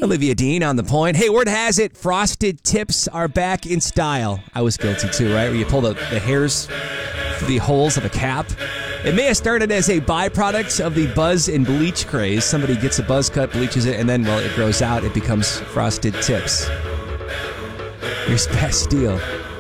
Olivia Dean on the point. Hey, word has it, frosted tips are back in style. I was guilty too, right? Where you pull the hairs through the holes of a cap. It may have started as a byproduct of the buzz and bleach craze. Somebody gets a buzz cut, bleaches it, and then, well, it grows out. It becomes frosted tips. Here's Bastille.